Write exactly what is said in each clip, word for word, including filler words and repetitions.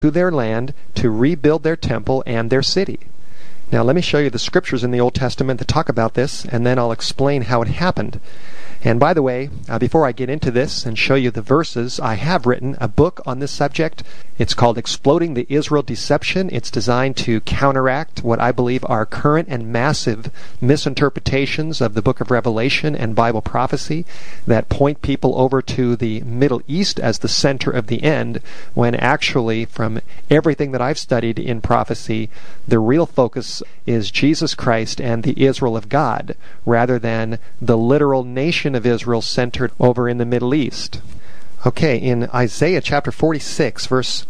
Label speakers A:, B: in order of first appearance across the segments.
A: to their land to rebuild their temple and their city. Now let me show you the scriptures in the Old Testament that talk about this, and then I'll explain how it happened. And by the way, uh, before I get into this and show you the verses, I have written a book on this subject. It's called Exploding the Israel Deception. It's designed to counteract what I believe are current and massive misinterpretations of the book of Revelation and Bible prophecy that point people over to the Middle East as the center of the end, when actually, from everything that I've studied in prophecy, the real focus is Jesus Christ and the Israel of God, rather than the literal nation of Israel centered over in the Middle East. Okay, in Isaiah chapter forty-six, verse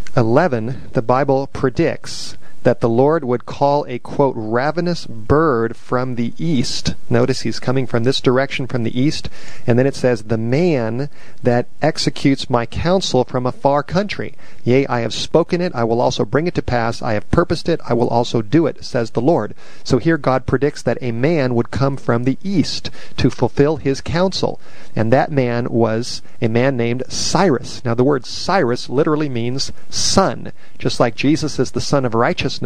A: eleven, the Bible predicts that the Lord would call a, quote, ravenous bird from the east. Notice he's coming from this direction, from the east. And then it says, the man that executes my counsel from a far country. Yea, I have spoken it, I will also bring it to pass. I have purposed it, I will also do it, says the Lord. So here God predicts that a man would come from the east to fulfill his counsel. And that man was a man named Cyrus. Now the word Cyrus literally means son. Just like Jesus is the son of righteousness,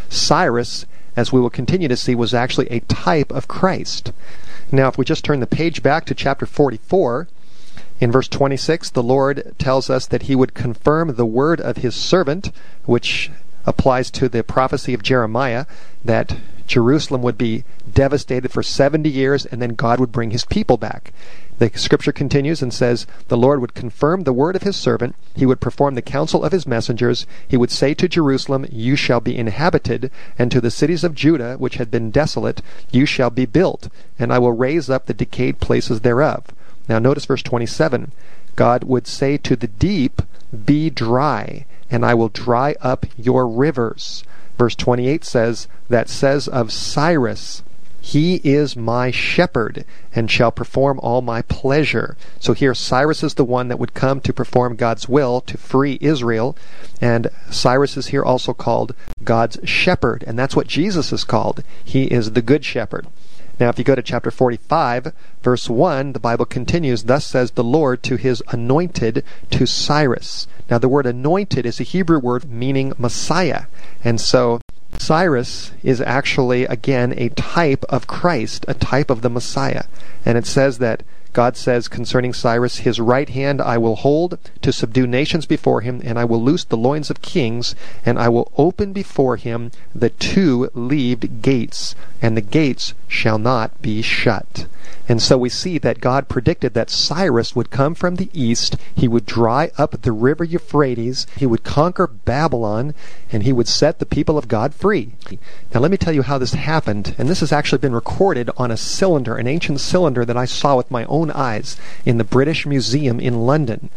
A: Cyrus, as we will continue to see, was actually a type of Christ. Now, if we just turn the page back to chapter forty-four, in verse twenty-six, the Lord tells us that he would confirm the word of his servant, which applies to the prophecy of Jeremiah, that Jerusalem would be devastated for seventy years, and then God would bring his people back. The scripture continues and says, the Lord would confirm the word of his servant, he would perform the counsel of his messengers, he would say to Jerusalem, you shall be inhabited, and to the cities of Judah, which had been desolate, you shall be built, and I will raise up the decayed places thereof. Now notice verse twenty-seven, God would say to the deep, be dry, and I will dry up your rivers. Verse twenty-eight says, that says of Cyrus, he is my shepherd, and shall perform all my pleasure. So here Cyrus is the one that would come to perform God's will to free Israel, and Cyrus is here also called God's shepherd, and that's what Jesus is called. He is the good shepherd. Now if you go to chapter forty-five, verse one, the Bible continues, thus says the Lord to his anointed, to Cyrus. Now the word anointed is a Hebrew word meaning Messiah, and so Cyrus is actually, again, a type of Christ, a type of the Messiah. And it says that God says concerning Cyrus, his right hand I will hold to subdue nations before him, and I will loose the loins of kings, and I will open before him the two-leaved gates, and the gates shall not be shut. And so we see that God predicted that Cyrus would come from the east, he would dry up the river Euphrates, he would conquer Babylon, and he would set the people of God free. Now let me tell you how this happened, and this has actually been recorded on a cylinder, an ancient cylinder that I saw with my own eyes in the British Museum in London.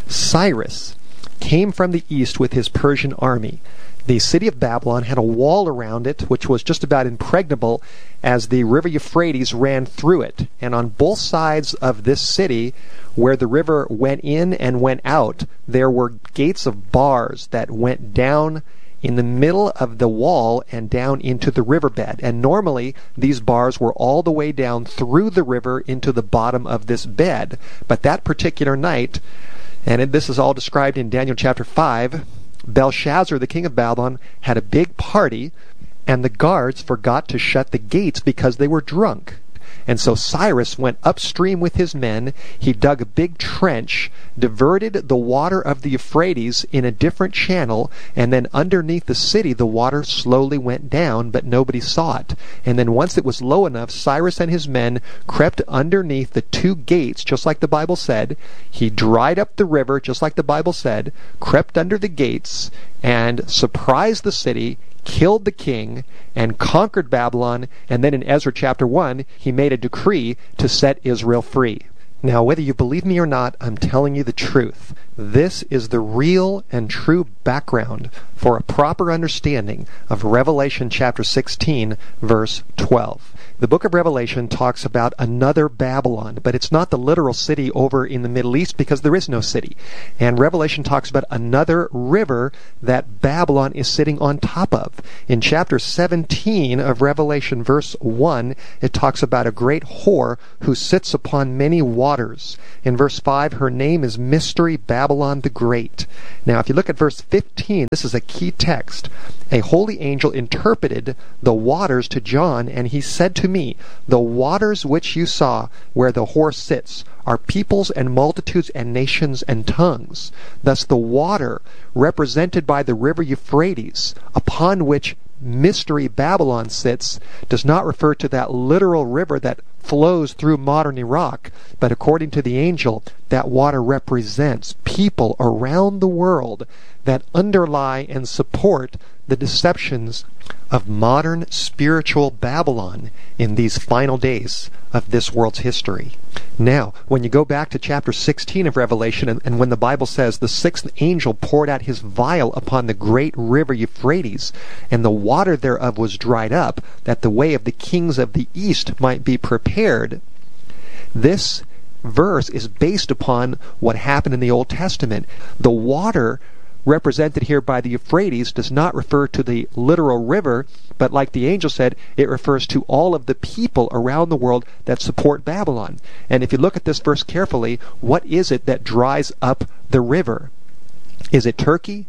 A: Cyrus came from the east with his Persian army. The city of Babylon had a wall around it which was just about impregnable as the river Euphrates ran through it. And on both sides of this city, where the river went in and went out, there were gates of bars that went down in the middle of the wall and down into the riverbed. And normally these bars were all the way down through the river into the bottom of this bed. But that particular night, and it, this is all described in Daniel chapter five, Belshazzar, the king of Babylon, had a big party, and the guards forgot to shut the gates because they were drunk. And so Cyrus went upstream with his men. He dug a big trench, diverted the water of the Euphrates in a different channel, and then underneath the city the water slowly went down, but nobody saw it. And then once it was low enough, Cyrus and his men crept underneath the two gates, just like the Bible said. He dried up the river, just like the Bible said, crept under the gates, and surprised the city, killed the king, and conquered Babylon, and then in Ezra chapter one, he made a decree to set Israel free. Now, whether you believe me or not, I'm telling you the truth. This is the real and true background for a proper understanding of Revelation chapter sixteen, verse twelve. The book of Revelation talks about another Babylon, but it's not the literal city over in the Middle East because there is no city. And Revelation talks about another river that Babylon is sitting on top of. In chapter seventeen of Revelation, verse one, it talks about a great whore who sits upon many waters. In verse five, her name is Mystery Babylon. Babylon the Great. Now, if you look at verse fifteen, this is a key text. A holy angel interpreted the waters to John, and he said to me, the waters which you saw where the horse sits are peoples and multitudes and nations and tongues. Thus the water represented by the river Euphrates, upon which Mystery Babylon sits, does not refer to that literal river that flows through modern Iraq, but according to the angel, that water represents people around the world that underlie and support the deceptions of modern spiritual Babylon in these final days of this world's history. Now, when you go back to chapter sixteen of Revelation, and, and when the Bible says the sixth angel poured out his vial upon the great river Euphrates, and the water thereof was dried up, that the way of the kings of the east might be prepared, this verse is based upon what happened in the Old Testament. The water represented here by the Euphrates does not refer to the literal river, but like the angel said, it refers to all of the people around the world that support Babylon. And if you look at this verse carefully, what is it that dries up the river? Is it Turkey?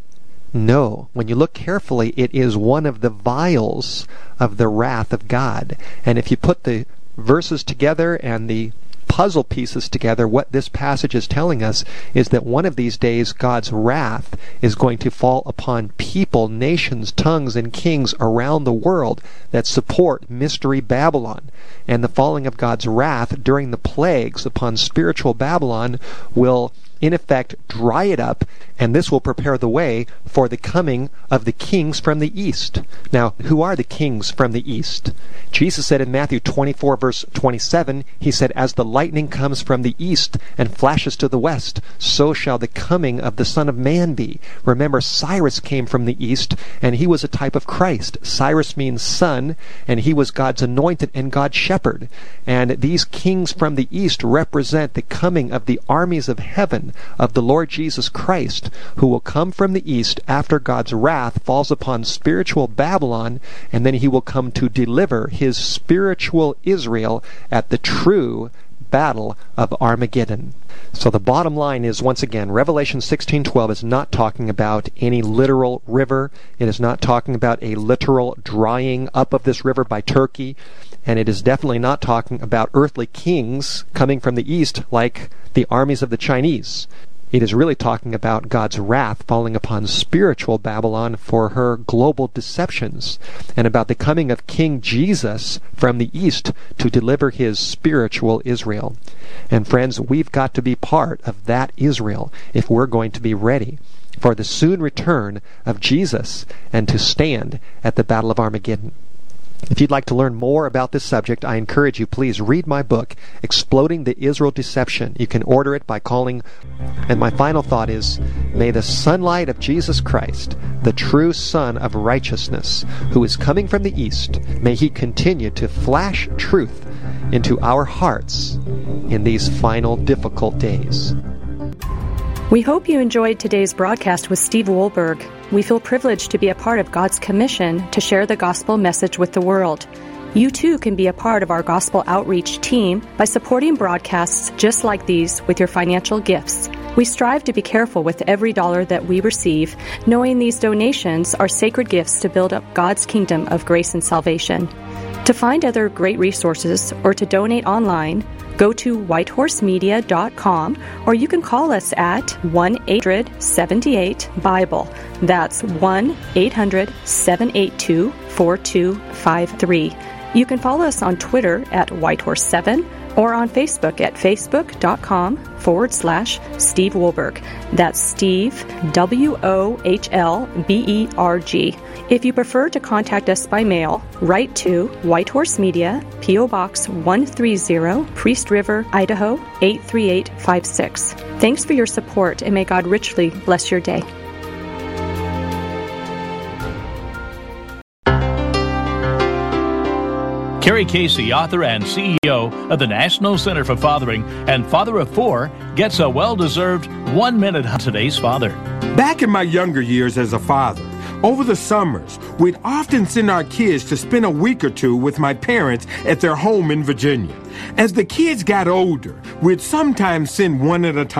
A: No. When you look carefully, it is one of the vials of the wrath of God. And if you put the verses together and the puzzle pieces together, what this passage is telling us is that one of these days God's wrath is going to fall upon people, nations, tongues, and kings around the world that support Mystery Babylon. And the falling of God's wrath during the plagues upon spiritual Babylon will in effect dry it up, and this will prepare the way for the coming of the kings from the east. Now, who are the kings from the east? Jesus said in Matthew twenty-four, verse twenty-seven, he said, as the lightning comes from the east and flashes to the west, so shall the coming of the Son of Man be. Remember, Cyrus came from the east, and he was a type of Christ. Cyrus means son, and he was God's anointed and God's shepherd. And these kings from the east represent the coming of the armies of heaven, of the Lord Jesus Christ, who will come from the east after God's wrath falls upon spiritual Babylon, and then he will come to deliver his spiritual Israel at the true battle of Armageddon. So the bottom line is, once again, Revelation sixteen twelve is not talking about any literal river. It is not talking about a literal drying up of this river by Turkey. And it is definitely not talking about earthly kings coming from the east like the armies of the Chinese. It is really talking about God's wrath falling upon spiritual Babylon for her global deceptions, and about the coming of King Jesus from the east to deliver his spiritual Israel. And friends, we've got to be part of that Israel if we're going to be ready for the soon return of Jesus and to stand at the Battle of Armageddon. If you'd like to learn more about this subject, I encourage you, please read my book, Exploding the Israel Deception. You can order it by calling. And my final thought is, may the sunlight of Jesus Christ, the true Son of righteousness, who is coming from the east, may he continue to flash truth into our hearts in these final difficult days.
B: We hope you enjoyed today's broadcast with Steve Wohlberg. We feel privileged to be a part of God's commission to share the gospel message with the world. You too can be a part of our gospel outreach team by supporting broadcasts just like these with your financial gifts. We strive to be careful with every dollar that we receive, knowing these donations are sacred gifts to build up God's kingdom of grace and salvation. To find other great resources or to donate online, go to white horse media dot com, or you can call us at one eight hundred seven eight Bible. That's one eight hundred seven eight two four two five three. You can follow us on Twitter at whitehorse seven or on Facebook at facebook.com forward slash Steve Wohlberg. That's Steve, W O H L B E R G. If you prefer to contact us by mail, write to White Horse Media, P O Box one thirty, Priest River, Idaho eight three eight five six. Thanks for your support, and may God richly bless your day.
C: Kerry Casey, author and C E O of the National Center for Fathering and father of four, gets a well-deserved one minute on today's father.
D: Back in my younger years as a father, over the summers, we'd often send our kids to spend a week or two with my parents at their home in Virginia. As the kids got older, we'd sometimes send one at a time.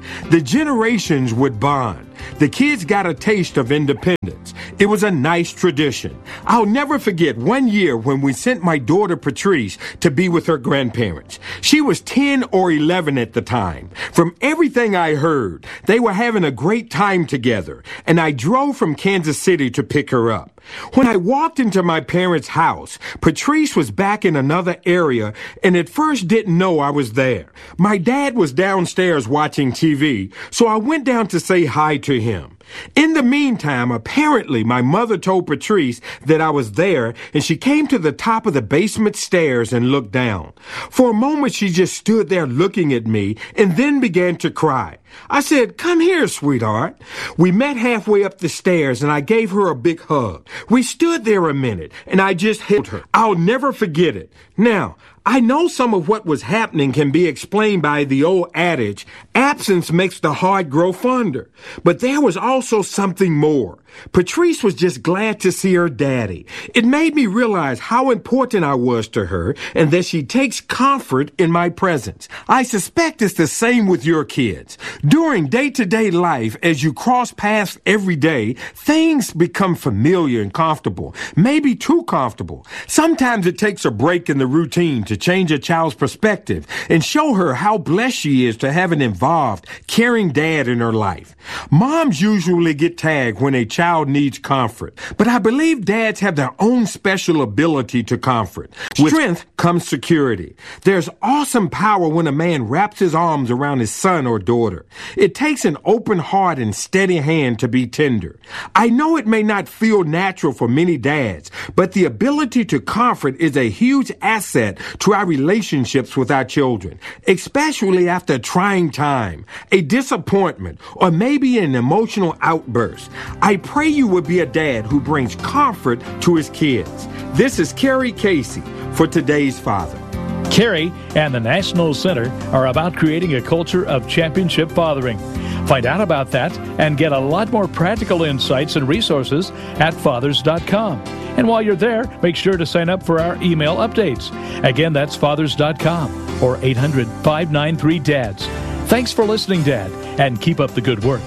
D: The generations would bond. The kids got a taste of independence. It was a nice tradition. I'll never forget one year when we sent my daughter Patrice to be with her grandparents. She was ten or eleven at the time. From everything I heard, they were having a great time together, and I drove from Kansas City to pick her up. When I walked into my parents' house, Patrice was back in another area and at first didn't know I was there. My dad was downstairs watching T V, so I went down to say hi to him. In the meantime, apparently my mother told Patrice that I was there, and she came to the top of the basement stairs and looked down. For a moment, she just stood there looking at me and then began to cry. I said, "Come here, sweetheart." We met halfway up the stairs, and I gave her a big hug. We stood there a minute, and I just held her. I'll never forget it. Now, I know some of what was happening can be explained by the old adage, absence makes the heart grow fonder. But there was also something more. Patrice was just glad to see her daddy. It made me realize how important I was to her and that she takes comfort in my presence. I suspect it's the same with your kids. During day-to-day life, as you cross paths every day, things become familiar and comfortable, maybe too comfortable. Sometimes it takes a break in the routine to change a child's perspective and show her how blessed she is to have an involved, caring dad in her life. Moms usually get tagged when a child needs comfort, but I believe dads have their own special ability to comfort. With strength comes security. There's awesome power when a man wraps his arms around his son or daughter. It takes an open heart and steady hand to be tender. I know it may not feel natural for many dads, but the ability to comfort is a huge asset to our relationships with our children, especially after a trying time, a disappointment, or maybe an emotional outburst. I pray you will be a dad who brings comfort to his kids. This is Kerry Casey for Today's Father.
C: Kerry and the National Center are about creating a culture of championship fathering. Find out about that and get a lot more practical insights and resources at fathers dot com. And while you're there, make sure to sign up for our email updates. Again, that's fathers dot com or eight hundred, five nine three, D A D S. Thanks for listening, Dad, and keep up the good work.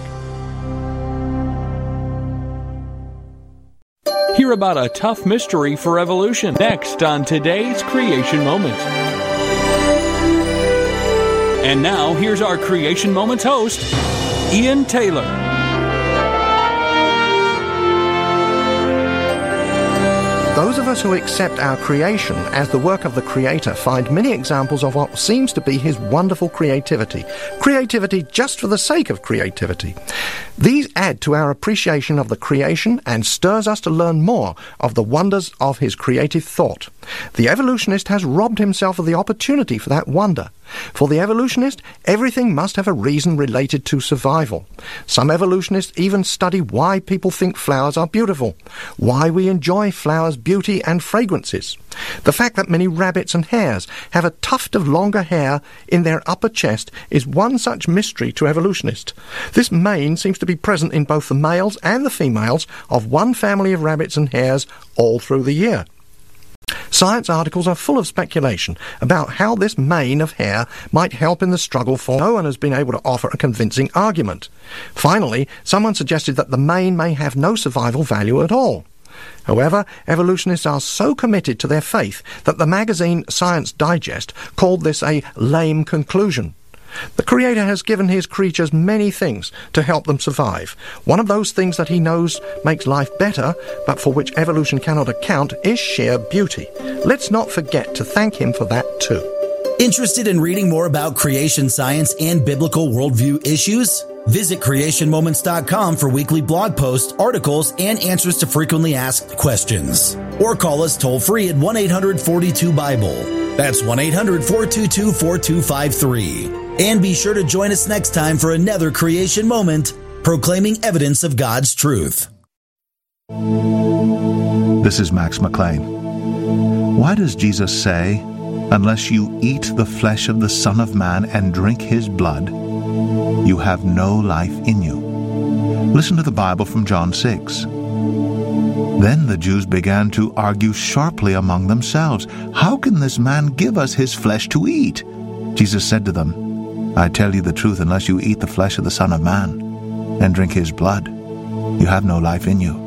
E: Hear about a tough mystery for evolution next on Today's Creation Moment. And now, here's our Creation Moments host, Ian Taylor.
F: Those of us who accept our creation as the work of the Creator find many examples of what seems to be His wonderful creativity. Creativity just for the sake of creativity. These add to our appreciation of the creation and stirs us to learn more of the wonders of His creative thought. The evolutionist has robbed himself of the opportunity for that wonder. For the evolutionist, everything must have a reason related to survival. Some evolutionists even study why people think flowers are beautiful, why we enjoy flowers' beauty and fragrances. The fact that many rabbits and hares have a tuft of longer hair in their upper chest is one such mystery to evolutionists. This mane seems to be present in both the males and the females of one family of rabbits and hares all through the year. Science articles are full of speculation about how this mane of hair might help in the struggle for. No one has been able to offer a convincing argument. Finally, someone suggested that the mane may have no survival value at all. However, evolutionists are so committed to their faith that the magazine Science Digest called this a lame conclusion. The Creator has given His creatures many things to help them survive. One of those things that He knows makes life better, but for which evolution cannot account, is sheer beauty. Let's not forget to thank Him for that too.
G: Interested in reading more about creation science and biblical worldview issues? Visit creation moments dot com for weekly blog posts, articles, and answers to frequently asked questions. Or call us toll-free at one eight hundred, four two, Bible. That's one eight hundred, four two two, four two five three. And be sure to join us next time for another creation moment, proclaiming evidence of God's truth.
H: This is Max McLean. Why does Jesus say, "Unless you eat the flesh of the Son of Man and drink His blood, you have no life in you"? Listen to the Bible from John six. Then the Jews began to argue sharply among themselves, "How can this man give us his flesh to eat?" Jesus said to them, I tell you the truth, unless you eat the flesh of the Son of Man and drink his blood, you have no life in you.